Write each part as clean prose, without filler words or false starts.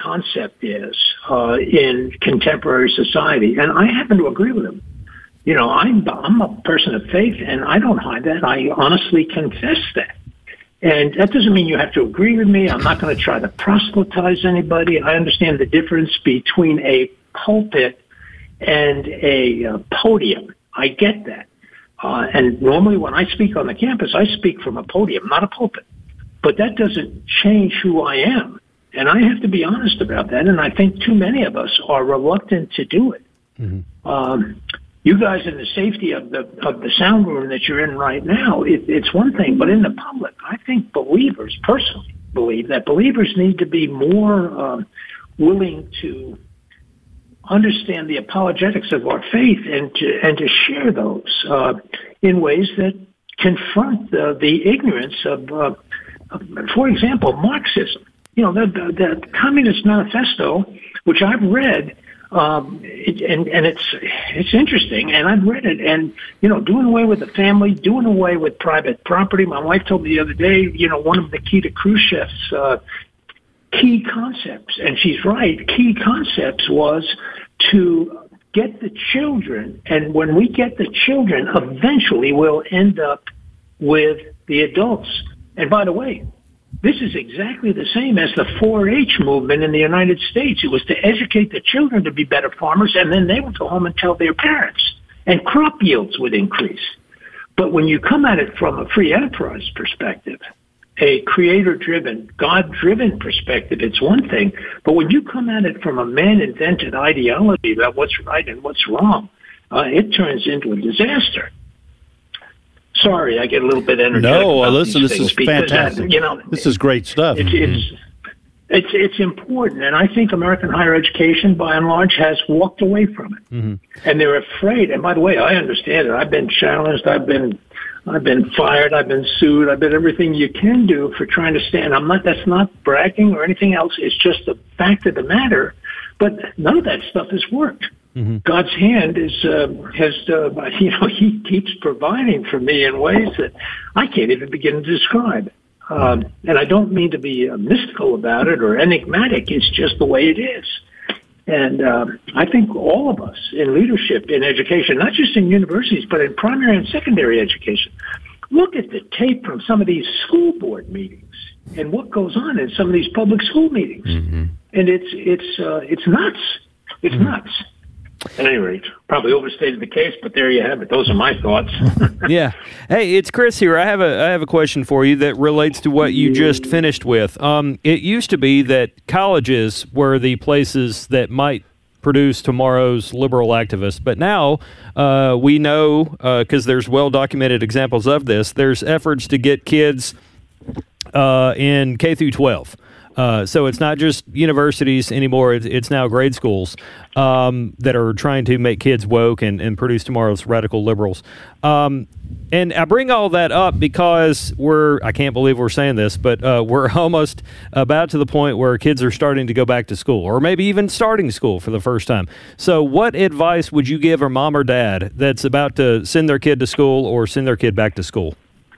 concept is in contemporary society, and I happen to agree with him. You know, I'm a person of faith, and I don't hide that. I honestly confess that. And that doesn't mean you have to agree with me. I'm not going to try to proselytize anybody. I understand the difference between a pulpit and a podium. I get that. And normally when I speak on the campus, I speak from a podium, not a pulpit. But that doesn't change who I am. And I have to be honest about that. And I think too many of us are reluctant to do it. Mm-hmm. You guys in the safety of the sound room that you're in right now, it's one thing. But in the public, I think believers, personally, believe that believers need to be more willing to understand the apologetics of our faith and to share those in ways that confront the ignorance of for example, Marxism. You know, the Communist Manifesto, which I've read, and it's interesting, and I've read it, and, you know, doing away with the family, doing away with private property. My wife told me the other day, you know, one of the key to Khrushchev's key concepts, and she's right, key concepts was to get the children, and when we get the children, eventually we'll end up with the adults. And by the way, this is exactly the same as the 4-H movement in the United States. It was to educate the children to be better farmers, and then they would go home and tell their parents, and crop yields would increase. But when you come at it from a free enterprise perspective, a creator-driven, God-driven perspective, it's one thing. But when you come at it from a man-invented ideology about what's right and what's wrong, it turns into a disaster. Sorry, I get a little bit energetic. No, listen, this is fantastic. You know, this is great stuff. It's important, and I think American higher education, by and large, has walked away from it, and they're afraid. And by the way, I understand it. I've been challenged. I've been fired. I've been sued. I've been everything you can do for trying to stand. That's not bragging or anything else. It's just the fact of the matter. But none of that stuff has worked. Mm-hmm. God's hand He keeps providing for me in ways that I can't even begin to describe. And I don't mean to be mystical about it or enigmatic. It's just the way it is. And I think all of us in leadership, in education, not just in universities, but in primary and secondary education, look at the tape from some of these school board meetings and what goes on in some of these public school meetings. Mm-hmm. And it's nuts. It's nuts. At any rate, probably overstated the case, but there you have it. Those are my thoughts. Yeah. Hey, it's Chris here. I have a question for you that relates to what you just finished with. It used to be that colleges were the places that might produce tomorrow's liberal activists, but now we know, because there's well-documented examples of this, there's efforts to get kids in K through 12. So it's not just universities anymore. It's now grade schools that are trying to make kids woke and produce tomorrow's radical liberals. And I bring all that up because I can't believe we're saying this, but we're almost about to the point where kids are starting to go back to school, or maybe even starting school for the first time. So what advice would you give a mom or dad that's about to send their kid to school or send their kid back to school?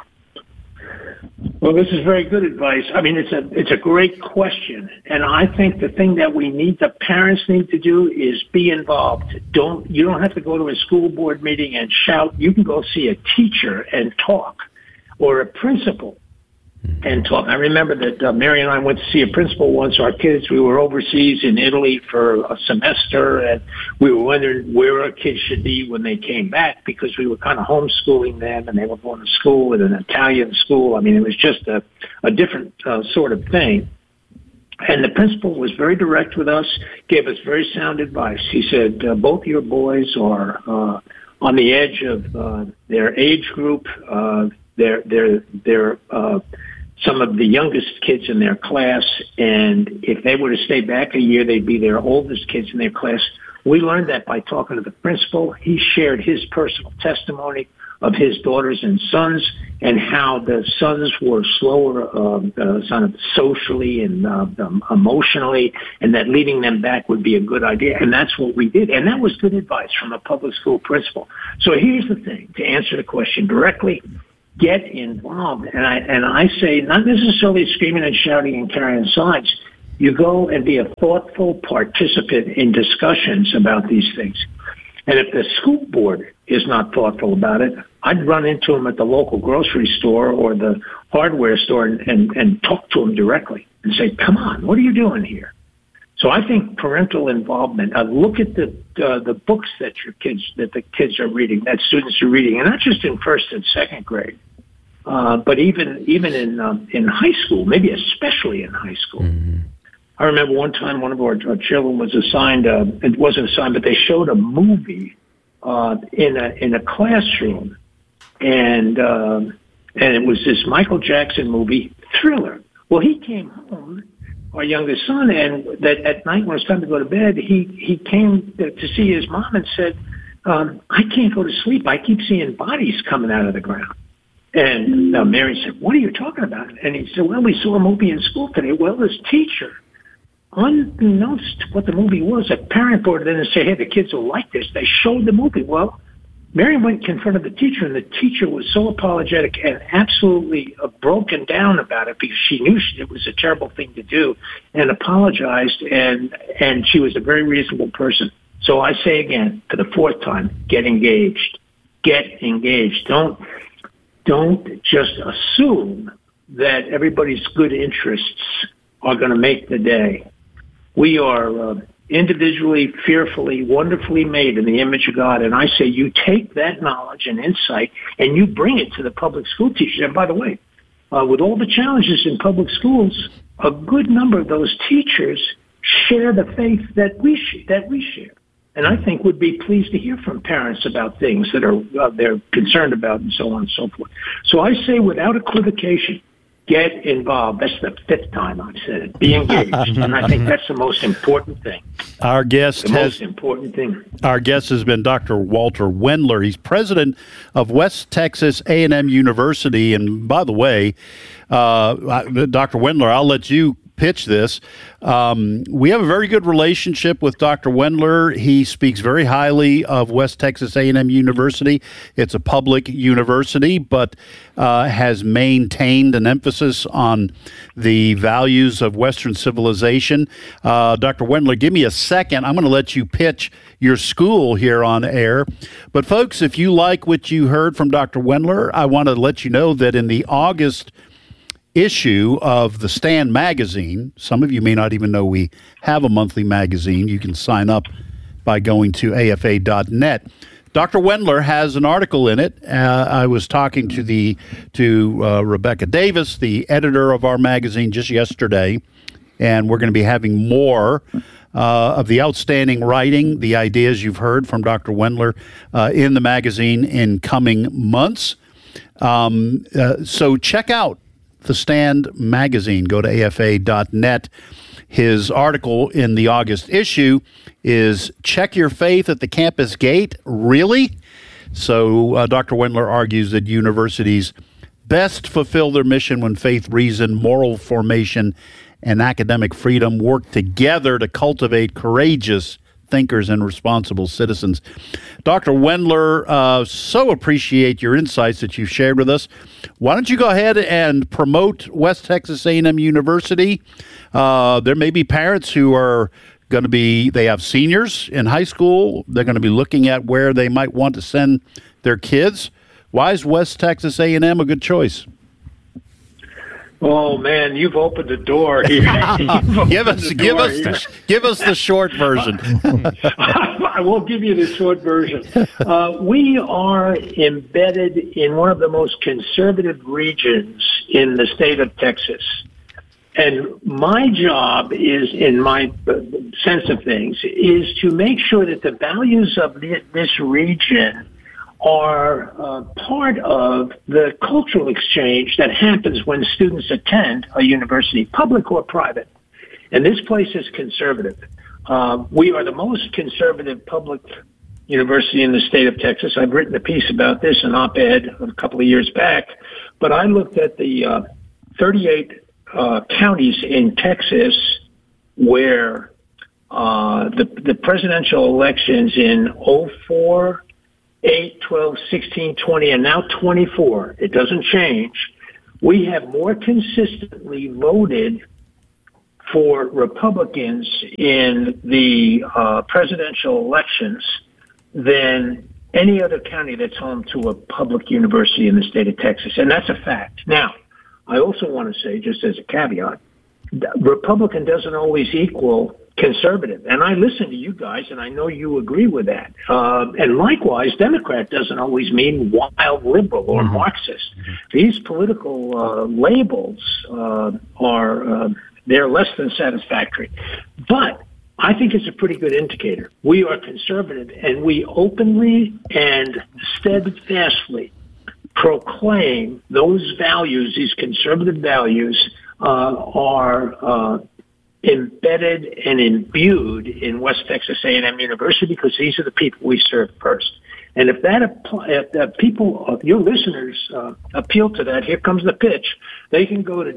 Well, this is very good advice. I mean, it's a great question, and I think the thing that the parents need to do is be involved. You don't have to go to a school board meeting and shout. You can go see a teacher and talk, or a principal and talk. I remember that Mary and I went to see a principal once. We were overseas in Italy for a semester, and we were wondering where our kids should be when they came back, because we were kind of homeschooling them, and they were going to school at an Italian school. I mean, it was just a different sort of thing. And the principal was very direct with us, gave us very sound advice. He said, both your boys are on the edge of their age group. They're some of the youngest kids in their class, and if they were to stay back a year, they'd be their oldest kids in their class. We learned that by talking to the principal. He shared his personal testimony of his daughters and sons, and how the sons were slower socially and emotionally, and that leading them back would be a good idea. And that's what we did. And that was good advice from a public school principal. So here's the thing, to answer the question directly: get involved. And I say, not necessarily screaming and shouting and carrying signs. You go and be a thoughtful participant in discussions about these things. And if the school board is not thoughtful about it, I'd run into them at the local grocery store or the hardware store and talk to them directly and say, come on, what are you doing here? So I think parental involvement, look at the books that the kids are reading, that students are reading, and not just in first and second grade, but even in high school, maybe especially in high school. Mm-hmm. I remember one time one of our children was assigned, it wasn't assigned, but they showed a movie in a classroom, and it was this Michael Jackson movie, Thriller. Well, he came home, our youngest son, and that at night when it was time to go to bed, he came to see his mom and said, I can't go to sleep. I keep seeing bodies coming out of the ground. And Mary said, what are you talking about? And he said, well, we saw a movie in school today. Well, this teacher, unbeknownst to what the movie was, a parent brought it in and said, hey, the kids will like this. They showed the movie. Well, Mary went and confronted the teacher, and the teacher was so apologetic and absolutely broken down about it because she knew it was a terrible thing to do and apologized, and she was a very reasonable person. So I say again, for the fourth time, get engaged. Get engaged. Don't just assume that everybody's good interests are going to make the day. We are individually, fearfully, wonderfully made in the image of God. And I say you take that knowledge and insight and you bring it to the public school teachers. And by the way, with all the challenges in public schools, a good number of those teachers share the faith that we share. And I think would be pleased to hear from parents about things that they're concerned about and so on and so forth. So I say without equivocation, get involved. That's the fifth time I've said it. Be engaged. And I think that's the most important thing. Our guest most important thing. Our guest has been Dr. Walter Wendler. He's president of West Texas A&M University. And by the way, Dr. Wendler, I'll let you pitch this. We have a very good relationship with Dr. Wendler. He speaks very highly of West Texas A&M University. It's a public university, but has maintained an emphasis on the values of Western civilization. Dr. Wendler, give me a second. I'm going to let you pitch your school here on air. But folks, if you like what you heard from Dr. Wendler, I want to let you know that in the August issue of the Stand magazine, some of you may not even know we have a monthly magazine. You can sign up by going to afa.net. Dr. Wendler has an article in it. I was talking to Rebecca Davis, the editor of our magazine, just yesterday, and we're going to be having more of the outstanding writing, the ideas you've heard from Dr. Wendler in the magazine in coming months. So check out the Stand magazine. Go to afa.net. His article in the August issue is Check Your Faith at the Campus Gate. Really? So Dr. Wendler argues that universities best fulfill their mission when faith, reason, moral formation, and academic freedom work together to cultivate courageous thinkers and responsible citizens. Dr. Wendler, so appreciate your insights that you've shared with us. Why don't you go ahead and promote West Texas A&M University? There may be parents who are going to be, they have seniors in high school. They're going to be looking at where they might want to send their kids. Why is West Texas A&M a good choice? Oh man, you've opened the door here. Give us the short version. I won't give you the short version. We are embedded in one of the most conservative regions in the state of Texas. And my job is, in my sense of things, is to make sure that the values of this region are part of the cultural exchange that happens when students attend a university, public or private. And this place is conservative. We are the most conservative public university in the state of Texas. I've written a piece about this, an op-ed a couple of years back, but I looked at the 38 counties in Texas where the presidential elections in 2004, 8, 12, 16, 20, and now 24. It doesn't change. We have more consistently voted for Republicans in the presidential elections than any other county that's home to a public university in the state of Texas. And that's a fact. Now, I also want to say, just as a caveat, Republican doesn't always equal conservative. And I listen to you guys, and I know you agree with that. And likewise, Democrat doesn't always mean wild liberal or Marxist. These political labels are they're less than satisfactory. But I think it's a pretty good indicator. We are conservative, and we openly and steadfastly proclaim those values, these conservative values, are embedded and imbued in West Texas A&M University, because these are the people we serve first. And if people, your listeners, appeal to that, here comes the pitch. They can go to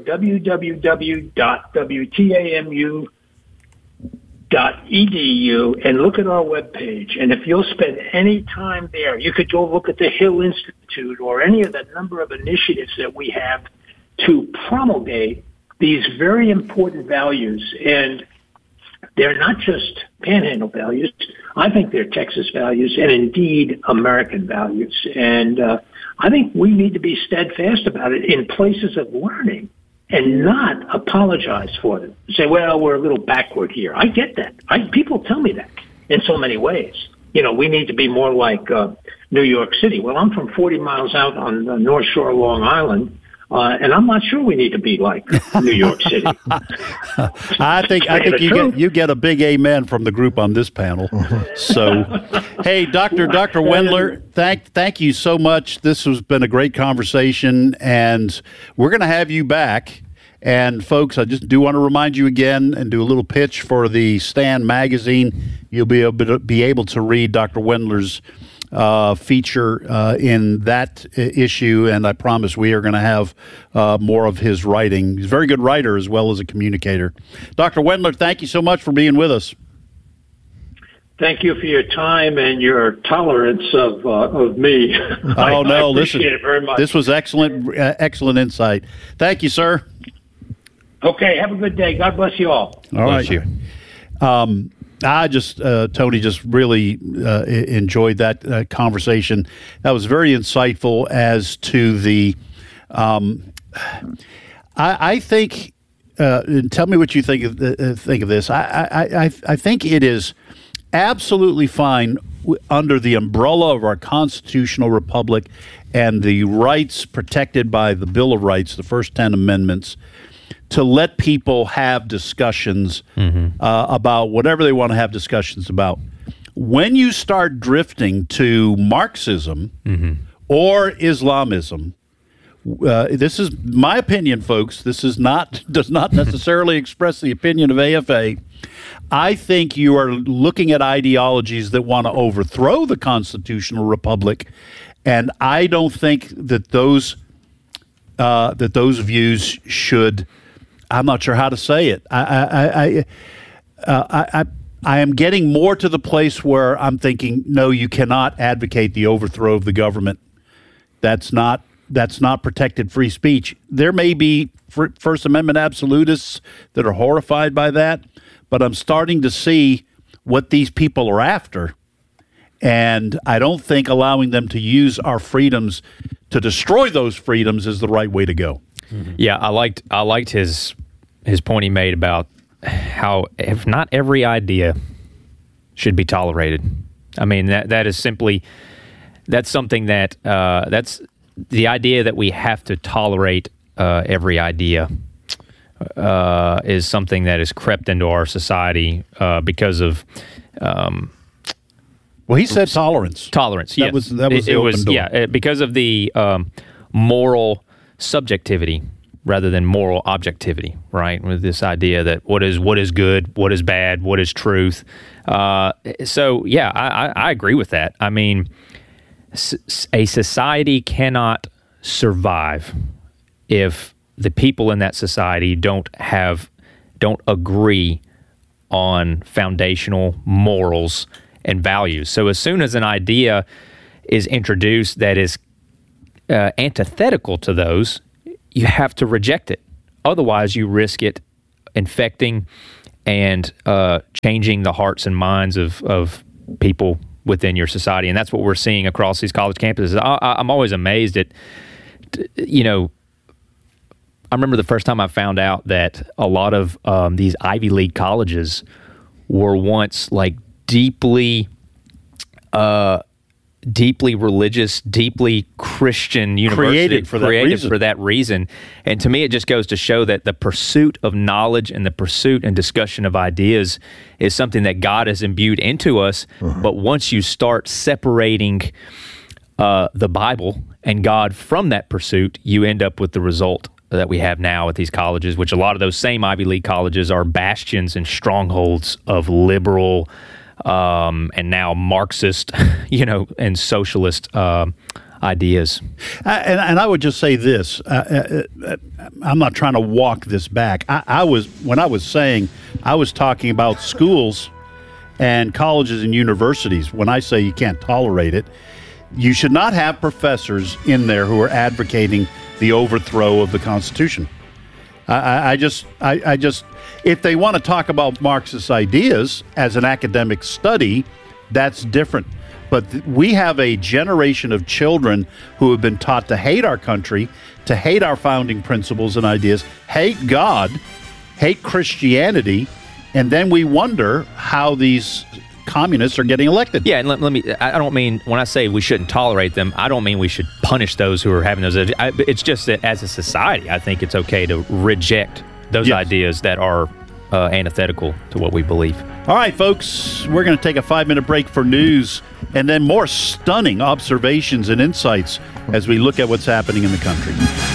www.wtamu.edu and look at our webpage. And if you'll spend any time there, you could go look at the Hill Institute or any of the number of initiatives that we have to promulgate these very important values. And they're not just Panhandle values. I think they're Texas values and indeed American values. And I think we need to be steadfast about it in places of learning and not apologize for them. Say, well, we're a little backward here. I get that. People tell me that in so many ways. You know, we need to be more like New York City. Well, I'm from 40 miles out on the North Shore of Long Island. And I'm not sure we need to be like New York City. I think you get a big amen from the group on this panel. So, hey, Dr. Wendler, thank you so much. This has been a great conversation, and we're going to have you back. And folks, I just do want to remind you again and do a little pitch for the Stand magazine. You'll be able to read Dr. Wendler's feature in that issue, and I promise we are going to have more of his writing. He's a very good writer as well as a communicator. Dr. Wendler, thank you so much for being with us. Thank you for your time and your tolerance of me. I appreciate it very much. This was excellent insight. Thank you, sir. Okay, have a good day. God bless you all. All right. Bless you. Tony just really enjoyed that conversation. That was very insightful as to the. I think. Tell me what you think of this. I think it is absolutely fine under the umbrella of our constitutional republic and the rights protected by the Bill of Rights, the first 10 amendments, to let people have discussions about whatever they want to have discussions about. When you start drifting to Marxism or Islamism, this is my opinion, folks. This does not necessarily express the opinion of AFA. I think you are looking at ideologies that want to overthrow the constitutional republic, and I don't think that those views should. I'm not sure how to say it. I am getting more to the place where I'm thinking, no, you cannot advocate the overthrow of the government. That's not protected free speech. There may be First Amendment absolutists that are horrified by that, but I'm starting to see what these people are after, and I don't think allowing them to use our freedoms to destroy those freedoms is the right way to go. Yeah, I liked his point he made about how if not every idea should be tolerated. I mean, that's something that that's the idea that we have to tolerate every idea is something that has crept into our society because of. Well, he said tolerance. Tolerance. That was the open door. Yeah, because of the moral subjectivity rather than moral objectivity, right? With this idea that what is good, what is bad, what is truth. So, yeah, I agree with that. I mean, a society cannot survive if the people in that society don't agree on foundational morals and values. So as soon as an idea is introduced that is antithetical to those, you have to reject it. Otherwise, you risk it infecting and changing the hearts and minds of people within your society. And that's what we're seeing across these college campuses. I'm always amazed at, I remember the first time I found out that a lot of these Ivy League colleges were once like deeply religious, deeply Christian university, created for that reason. And to me, it just goes to show that the pursuit of knowledge and the pursuit and discussion of ideas is something that God has imbued into us. But once you start separating the Bible and God from that pursuit, you end up with the result that we have now at these colleges, which a lot of those same Ivy League colleges are bastions and strongholds of liberal and now Marxist, and socialist ideas. And I would just say this: I'm not trying to walk this back. When I was saying, I was talking about schools and colleges and universities. When I say you can't tolerate it, you should not have professors in there who are advocating the overthrow of the Constitution. I just, if they want to talk about Marxist ideas as an academic study, that's different. But we have a generation of children who have been taught to hate our country, to hate our founding principles and ideas, hate God, hate Christianity, and then we wonder how these communists are getting elected. Yeah, and let me, I don't mean, when I say we shouldn't tolerate them, I don't mean we should punish those who are having those. It's just that as a society, I think it's okay to reject those ideas that are antithetical to what we believe. All right, folks, we're going to take a 5-minute break for news and then more stunning observations and insights as we look at what's happening in the country.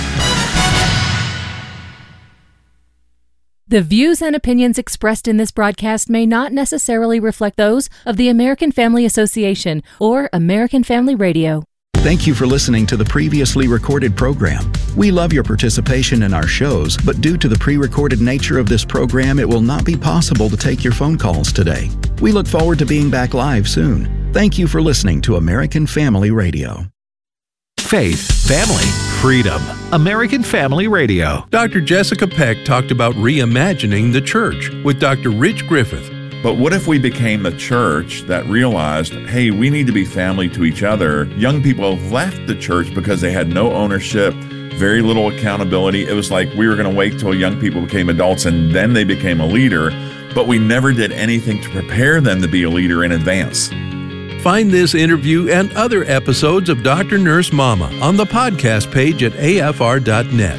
The views and opinions expressed in this broadcast may not necessarily reflect those of the American Family Association or American Family Radio. Thank you for listening to the previously recorded program. We love your participation in our shows, but due to the pre-recorded nature of this program, it will not be possible to take your phone calls today. We look forward to being back live soon. Thank you for listening to American Family Radio. Faith, family, freedom. American Family Radio. Dr. Jessica Peck talked about reimagining the church with Dr. Rich Griffith. But what if we became a church that realized, hey, we need to be family to each other? Young people have left the church because they had no ownership, very little accountability. It was like we were going to wait till young people became adults and then they became a leader, but we never did anything to prepare them to be a leader in advance. Find this interview and other episodes of Dr. Nurse Mama on the podcast page at afr.net.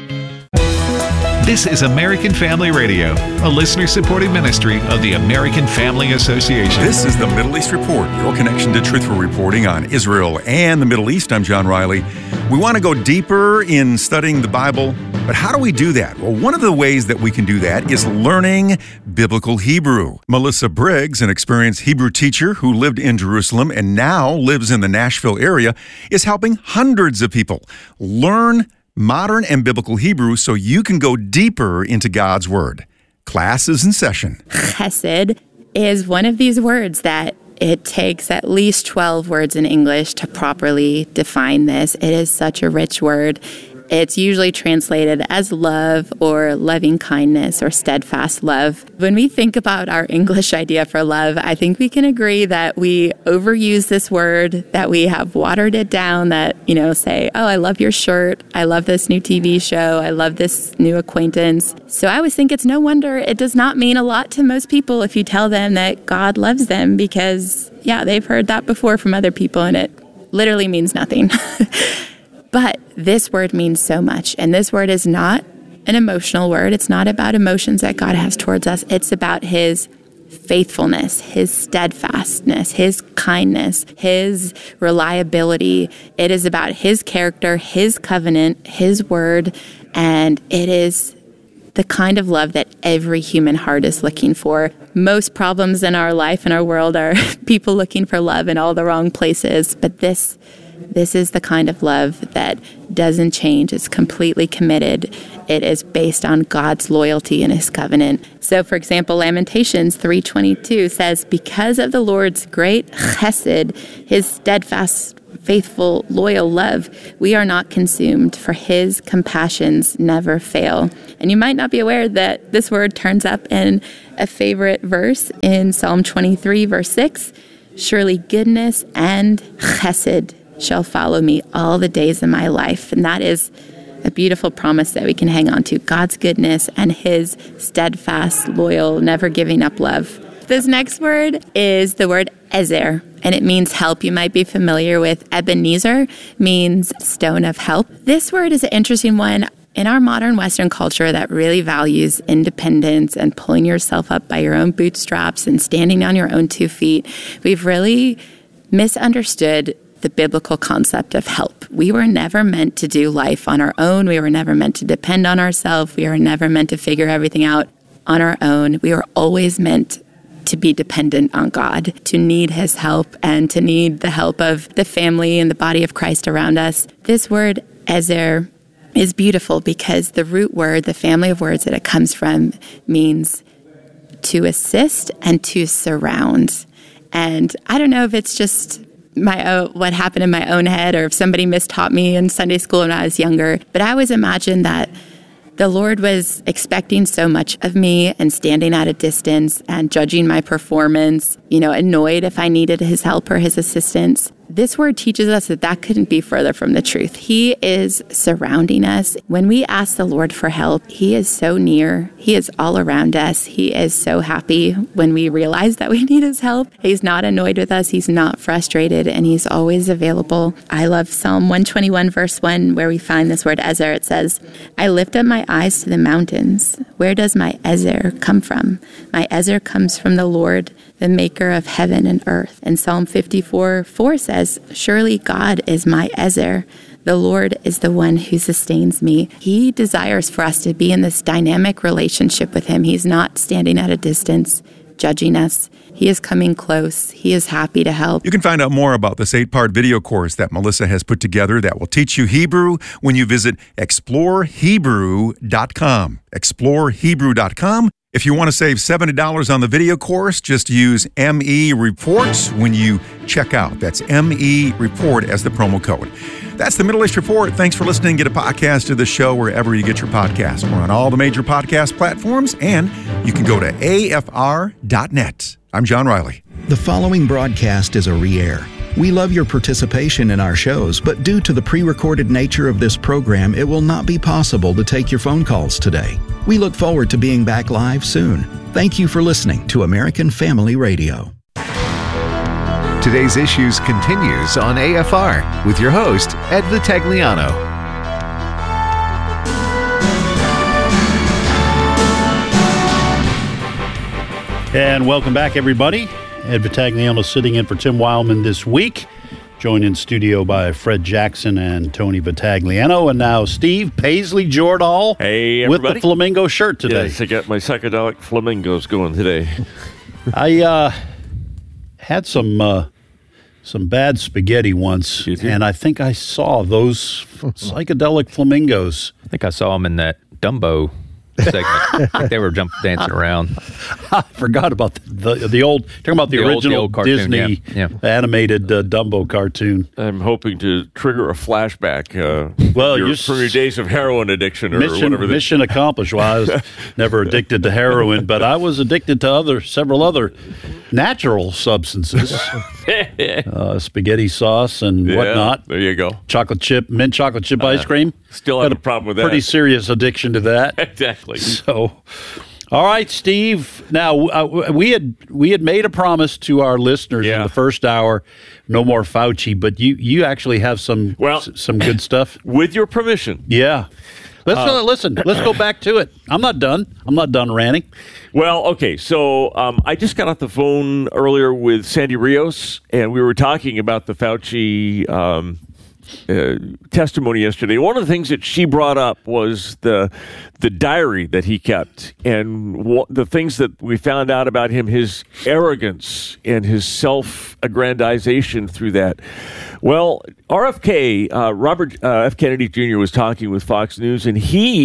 This is American Family Radio, a listener-supported ministry of the American Family Association. This is the Middle East Report, your connection to truthful reporting on Israel and the Middle East. I'm John Riley. We want to go deeper in studying the Bible, but how do we do that? Well, one of the ways that we can do that is learning biblical Hebrew. Melissa Briggs, an experienced Hebrew teacher who lived in Jerusalem and now lives in the Nashville area, is helping hundreds of people learn modern and biblical Hebrew so you can go deeper into God's Word. Class is in session. Chesed is one of these words that it takes at least 12 words in English to properly define this. It is such a rich word. It's usually translated as love or loving kindness or steadfast love. When we think about our English idea for love, I think we can agree that we overuse this word, that we have watered it down, that, say, oh, I love your shirt. I love this new TV show. I love this new acquaintance. So I always think it's no wonder it does not mean a lot to most people if you tell them that God loves them because, they've heard that before from other people and it literally means nothing. But this word means so much. And this word is not an emotional word. It's not about emotions that God has towards us. It's about His faithfulness, His steadfastness, His kindness, His reliability. It is about His character, His covenant, His word. And it is the kind of love that every human heart is looking for. Most problems in our life and our world are people looking for love in all the wrong places. But this is the kind of love that doesn't change. It's completely committed. It is based on God's loyalty and his covenant. So, for example, Lamentations 3:22 says, because of the Lord's great chesed, his steadfast, faithful, loyal love, we are not consumed, for his compassions never fail. And you might not be aware that this word turns up in a favorite verse in Psalm 23, verse 6. Surely goodness and chesed shall follow me all the days of my life. And that is a beautiful promise that we can hang on to. God's goodness and his steadfast, loyal, never giving up love. This next word is the word ezer, and it means help. You might be familiar with Ebenezer, means stone of help. This word is an interesting one. In our modern Western culture that really values independence and pulling yourself up by your own bootstraps and standing on your own 2 feet, we've really misunderstood the biblical concept of help. We were never meant to do life on our own. We were never meant to depend on ourselves. We were never meant to figure everything out on our own. We were always meant to be dependent on God, to need his help, and to need the help of the family and the body of Christ around us. This word, ezer, is beautiful because the root word, the family of words that it comes from, means to assist and to surround. And I don't know if it's just what happened in my own head or if somebody mistaught me in Sunday school when I was younger, but I always imagined that the Lord was expecting so much of me and standing at a distance and judging my performance, annoyed if I needed his help or his assistance. This word teaches us that that couldn't be further from the truth. He is surrounding us. When we ask the Lord for help, he is so near. He is all around us. He is so happy when we realize that we need his help. He's not annoyed with us. He's not frustrated, and he's always available. I love Psalm 121, verse 1, where we find this word ezer. It says, I lift up my eyes to the mountains. Where does my ezer come from? My ezer comes from the Lord, the maker of heaven and earth. And Psalm 54:4 says, surely God is my ezer. The Lord is the one who sustains me. He desires for us to be in this dynamic relationship with him. He's not standing at a distance, judging us. He is coming close. He is happy to help. You can find out more about this 8-part video course that Melissa has put together that will teach you Hebrew when you visit explorehebrew.com. Explorehebrew.com. If you want to save $70 on the video course, just use ME Report when you check out. That's ME Report as the promo code. That's the Middle East Report. Thanks for listening. Get a podcast of the show wherever you get your podcast. We're on all the major podcast platforms, and you can go to afr.net. I'm John Riley. The following broadcast is a re-air. We love your participation in our shows, but due to the pre-recorded nature of this program, it will not be possible to take your phone calls today. We look forward to being back live soon. Thank you for listening to American Family Radio. Today's Issues continues on AFR with your host, Ed Vitagliano. And welcome back, everybody. Ed Vitagliano sitting in for Tim Wildman this week, joined in studio by Fred Jackson and Tony Vitagliano, and now Steve Paisley Jordahl with the flamingo shirt today. Yes, I got my psychedelic flamingos going today. I had some bad spaghetti once, and I think I saw those psychedelic flamingos. I think I saw them in that Dumbo segment. Like they were dancing around. I forgot about the old, talking about the original old cartoon, Disney animated Dumbo cartoon. I'm hoping to trigger a flashback from your days of heroin addiction or whatever. Mission accomplished. Well, I was never addicted to heroin, but I was addicted to several other natural substances. Spaghetti sauce and whatnot. There you go. Mint chocolate chip ice cream. Still have a problem with that. Pretty serious addiction to that. Exactly. So, all right, Steve. Now we had made a promise to our listeners in the first hour, no more Fauci. But you actually have some good stuff. With your permission. Yeah. Listen. Let's go back to it. I'm not done ranting. Well, okay. So I just got off the phone earlier with Sandy Rios, and we were talking about the Fauci testimony yesterday. One of the things that she brought up was the diary that he kept, and the things that we found out about him, his arrogance and his self-aggrandization through that. Well, RFK, Robert F. Kennedy Jr. was talking with Fox News, and he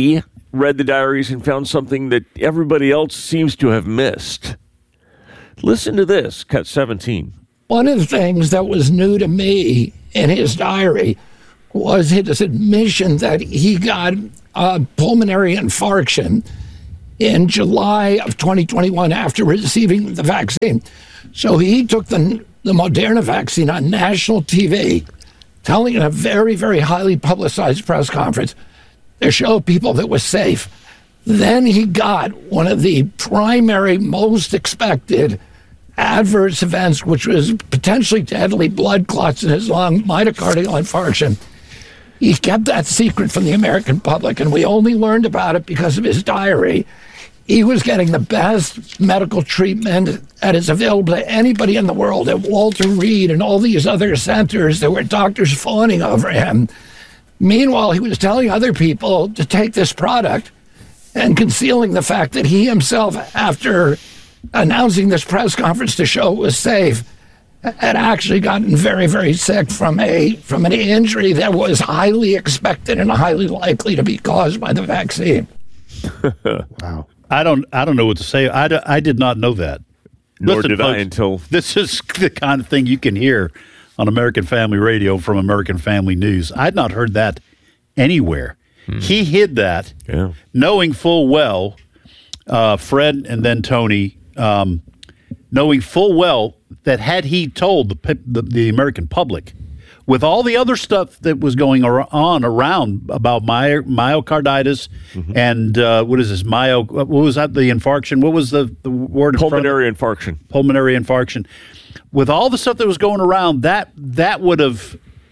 read the diaries and found something that everybody else seems to have missed. Listen to this, cut 17. One of the things that was new to me in his diary was his admission that he got pulmonary infarction in July of 2021 after receiving the vaccine. So he took the Moderna vaccine on national TV, telling in a very, very highly publicized press conference to show people that was safe. Then he got one of the primary, most expected adverse events, which was potentially deadly blood clots in his lung, myocardial infarction. He kept that secret from the American public, and we only learned about it because of his diary. He was getting the best medical treatment that is available to anybody in the world at Walter Reed and all these other centers. There were doctors fawning over him. Meanwhile, he was telling other people to take this product and concealing the fact that he himself, after announcing this press conference to show it was safe, had actually gotten very, very sick from an injury that was highly expected and highly likely to be caused by the vaccine. Wow. I don't know what to say. I did not know that. Nor Listen, did folks, I until... This is the kind of thing you can hear on American Family Radio from American Family News. I'd not heard that anywhere. He hid that, knowing full well, Fred and then Tony, knowing full well that had he told the American public, with all the other stuff that was going on around about myocarditis and what is this, what was that, the infarction? What was the word? Pulmonary infarction. Pulmonary infarction. With all the stuff that was going around, that would have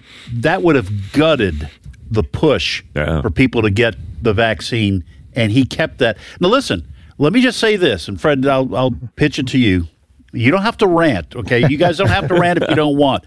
gutted the push for people to get the vaccine, and he kept that. Now, listen, let me just say this, and Fred, I'll pitch it to you. You don't have to rant, okay? You guys don't have to rant if you don't want.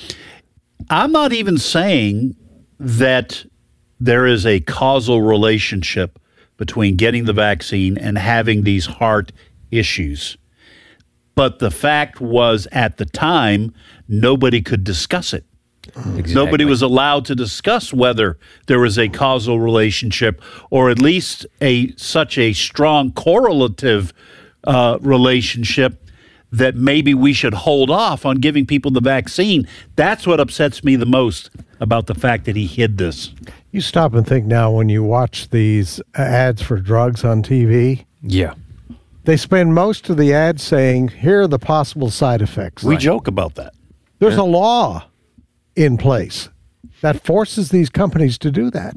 I'm not even saying that there is a causal relationship between getting the vaccine and having these heart issues. But the fact was, at the time, nobody could discuss it. Exactly. Nobody was allowed to discuss whether there was a causal relationship or at least such a strong correlative relationship that maybe we should hold off on giving people the vaccine. That's what upsets me the most about the fact that he hid this. You stop and think now when you watch these ads for drugs on TV. Yeah. They spend most of the ad saying, here are the possible side effects. We joke about that. There's a law in place that forces these companies to do that.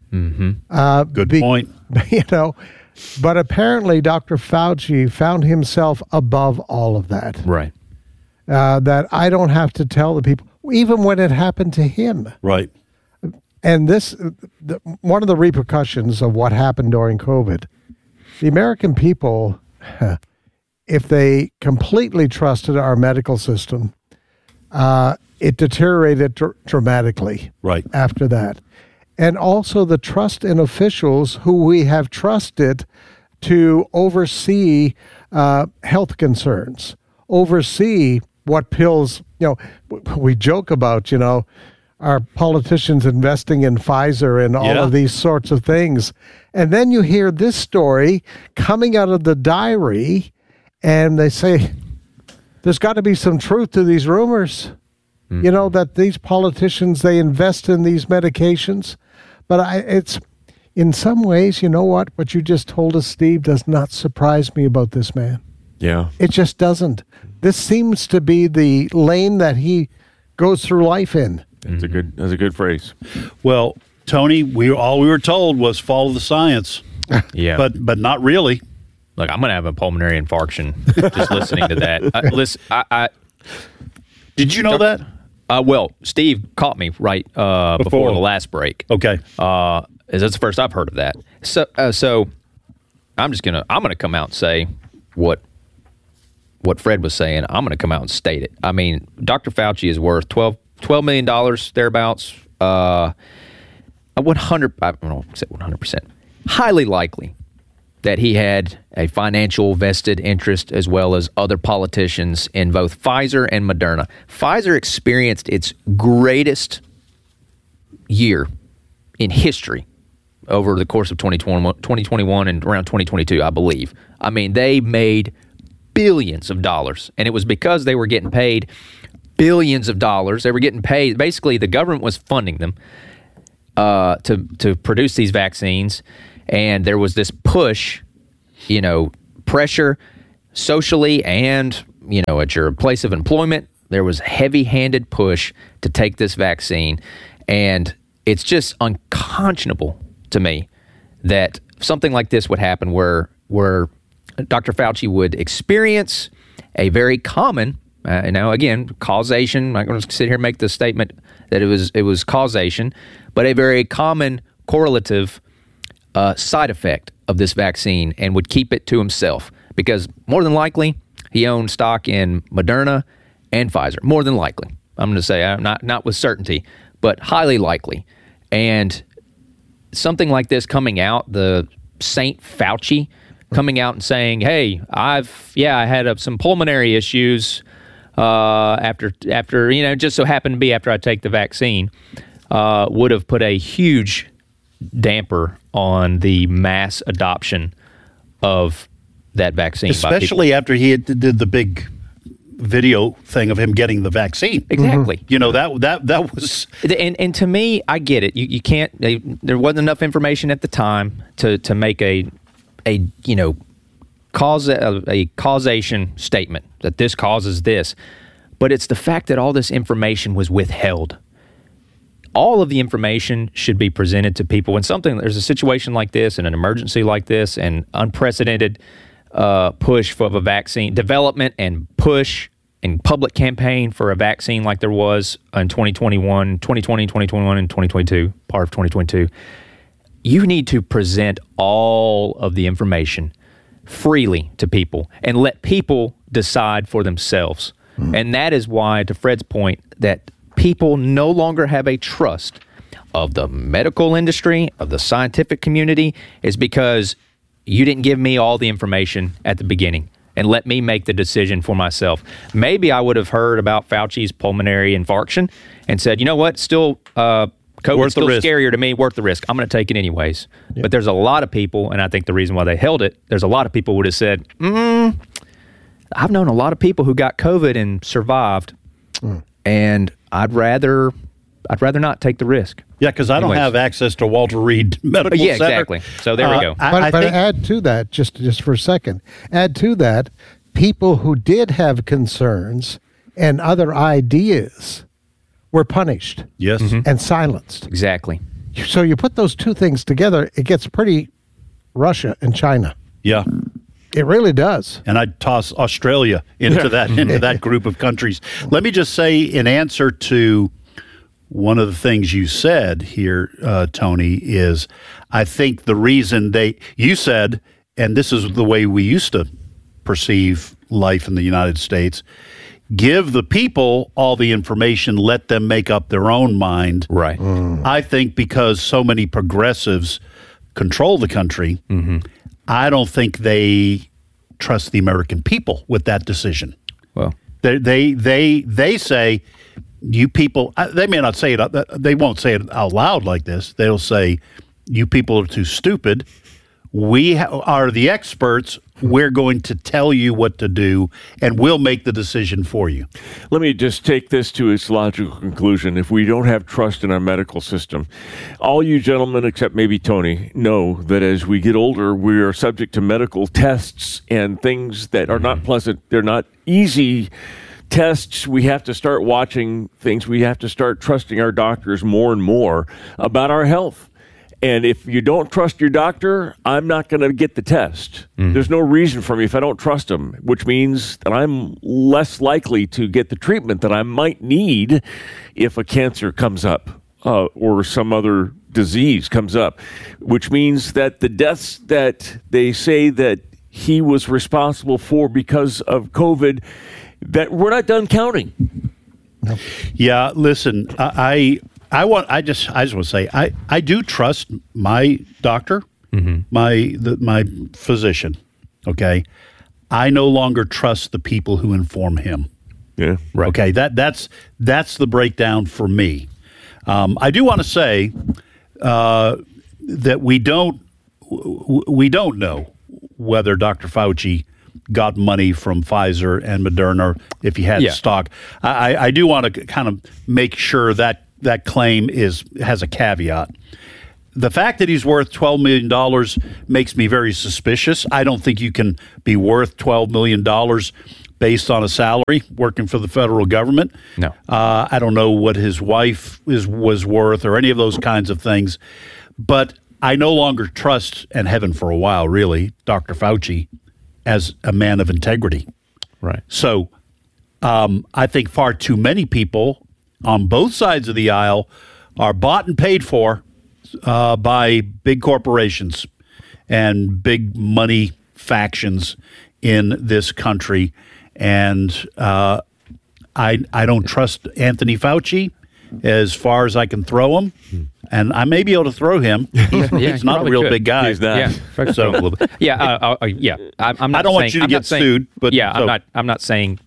Good point. You know, but apparently Dr. Fauci found himself above all of that. Right. That I don't have to tell the people, even when it happened to him. Right. And one of the repercussions of what happened during COVID, the American people, if they completely trusted our medical system, it deteriorated dramatically after that. And also the trust in officials who we have trusted to oversee health concerns, oversee what pills, we joke about, our politicians investing in Pfizer and all of these sorts of things. And then you hear this story coming out of the diary, and they say, there's got to be some truth to these rumors, that these politicians, they invest in these medications. But it's, in some ways, you know what you just told us, Steve, does not surprise me about this man. Yeah. It just doesn't. This seems to be the lane that he goes through life in. That's a good phrase. Well, Tony, all we were told was follow the science. Yeah. But not really. Look, I'm going to have a pulmonary infarction just listening to that. Did you know that? Well, Steve caught me right before the last break. Okay. That's the first I've heard of that. So I'm gonna come out and say what Fred was saying. I'm gonna come out and state it. I mean, Dr. Fauci is worth $12 million thereabouts. 100%, highly likely that he had a financial vested interest as well as other politicians in both Pfizer and Moderna. Pfizer experienced its greatest year in history over the course of 2021 and around 2022, I believe. I mean, they made billions of dollars, and it was because they were getting paid billions of dollars. They were getting paid. Basically, the government was funding them to produce these vaccines, and there was this push, pressure socially and, at your place of employment. There was heavy-handed push to take this vaccine, and it's just unconscionable to me that something like this would happen where Dr. Fauci would experience a very common, now again, causation. I'm not going to sit here and make the statement that it was causation, but a very common correlative side effect of this vaccine, and would keep it to himself because more than likely he owned stock in Moderna and Pfizer. More than likely, I'm going to say, not with certainty, but highly likely. And something like this coming out, the Saint Fauci coming out and saying, "Hey, I had some pulmonary issues after just so happened to be after I take the vaccine," would have put a huge damper on the mass adoption of that vaccine, especially after he did the big video thing of him getting the vaccine. Exactly. That was, and to me, I get it. You can't. There wasn't enough information at the time to make a causation statement that this causes this, but it's the fact that all this information was withheld. All of the information should be presented to people when there's a situation like this and an emergency like this and unprecedented push for a vaccine development and push and public campaign for a vaccine like there was in 2020, 2021, and 2022, part of 2022. You need to present all of the information freely to people and let people decide for themselves. And that is why, to Fred's point, that people no longer have a trust of the medical industry, of the scientific community, is because you didn't give me all the information at the beginning and let me make the decision for myself. Maybe I would have heard about Fauci's pulmonary infarction and said, you know what, still, COVID's still scarier to me, worth the risk. I'm going to take it anyways. Yeah. But there's a lot of people, and I think the reason why they held it, there's a lot of people would have said, I've known a lot of people who got COVID and survived, and I'd rather not take the risk. Yeah, because I don't have access to Walter Reed Medical Center. Exactly. So there we go. But add to that, just for a second, people who did have concerns and other ideas were punished. Yes. And silenced. Exactly. So you put those two things together, it gets pretty Russia and China. Yeah. It really does. And I'd toss Australia into that group of countries. Let me just say, in answer to one of the things you said here, Tony, is I think the reason you said, and this is the way we used to perceive life in the United States, give the people all the information, let them make up their own mind. Right. I think because so many progressives control the country, I don't think they trust the American people with that decision. Well, they say, you people, they may not say it, they won't say it out loud like this. They'll say, you people are too stupid. We are the experts. We're going to tell you what to do, and we'll make the decision for you. Let me just take this to its logical conclusion. If we don't have trust in our medical system, all you gentlemen, except maybe Tony, know that as we get older, we are subject to medical tests and things that are not pleasant. They're not easy tests. We have to start watching things. We have to start trusting our doctors more and more about our health. And if you don't trust your doctor, I'm not going to get the test. There's no reason for me if I don't trust them, which means that I'm less likely to get the treatment that I might need if a cancer comes up or some other disease comes up, which means that the deaths that they say that he was responsible for because of COVID, that we're not done counting. No. Yeah, listen, I just want to say I do trust my doctor, my physician. Okay, I no longer trust the people who inform him. Yeah, right. Okay, that's the breakdown for me. I do want to say, that we don't know whether Dr. Fauci got money from Pfizer and Moderna if he had stock. I do want to kind of make sure that that claim has a caveat. The fact that he's worth $12 million makes me very suspicious. I don't think you can be worth $12 million based on a salary working for the federal government. No. I don't know what his wife was worth or any of those kinds of things. But I no longer trust, and haven't for a while really, Dr. Fauci as a man of integrity. Right. So I think far too many people on both sides of the aisle are bought and paid for by big corporations and big money factions in this country. And I don't trust Anthony Fauci as far as I can throw him. And I may be able to throw him. He's not a real big guy. He's not. Yeah. So, I'm not. I don't want you to get sued, but I'm not saying,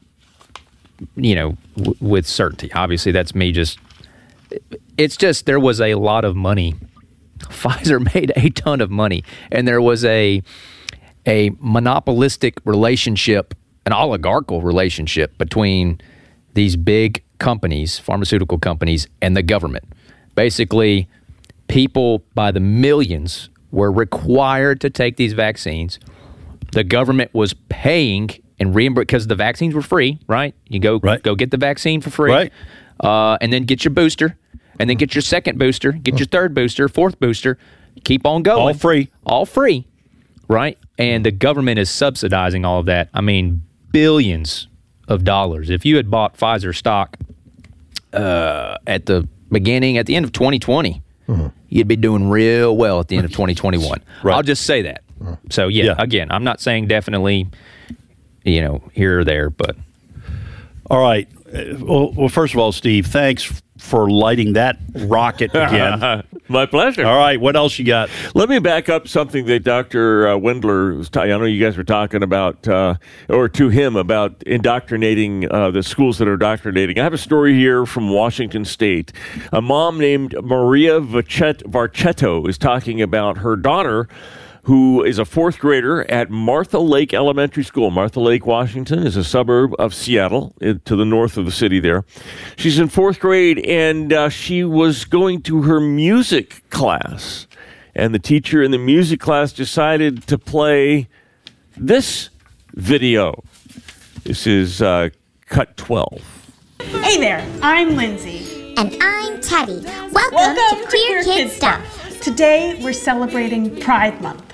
with certainty. Obviously, that's me. It's just there was a lot of money. Pfizer made a ton of money, and there was a monopolistic relationship, an oligarchical relationship between these big companies, pharmaceutical companies, and the government. Basically, people by the millions were required to take these vaccines. The government was paying and reimbursing because the vaccines were free, right? You go get the vaccine for free, right? And then get your booster, and then get your second booster, get your third booster, fourth booster, keep on going. All free, right? And the government is subsidizing all of that. I mean, billions of dollars. If you had bought Pfizer stock at the end of 2020, you'd be doing real well at the end of 2021. Right. I'll just say that. So, again, I'm not saying definitely, here or there, but. All right. Well, first of all, Steve, thanks for lighting that rocket again. My pleasure. All right. What else you got? Let me back up something that Dr. Wendler was I know you guys were talking about, or to him about indoctrinating the schools that are indoctrinating. I have a story here from Washington State. A mom named Maria Varchetto is talking about her daughter, who is a fourth grader at Martha Lake Elementary School. Martha Lake, Washington, is a suburb of Seattle, to the north of the city there. She's in fourth grade, and she was going to her music class. And the teacher in the music class decided to play this video. This is cut 12. Hey there, I'm Lindsay. And I'm Teddy. Welcome to Queer Kid Stuff. Today, we're celebrating Pride Month.